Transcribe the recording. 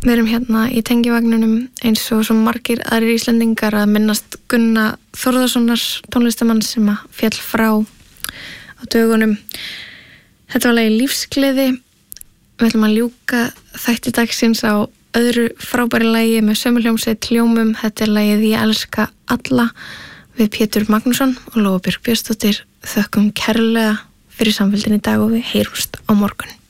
Við erum hérna í tengivagnunum eins og svo margir aðrir Íslendingar að minnast Gunna Þórðarssonar tónlistamann sem að féll frá á dögunum. Þetta var lagið Lífsgleði. Við ætlum að ljúka þætti dagsins á öðru frábæri lagi með sömu hljómsveit Hljómum. Þetta er lagið Ég elska alla við Pétur Magnússon og Lóa Björk Björnsdóttir. Þökkum kærlega fyrir samfélgin í dag og við heyrumst á morgun.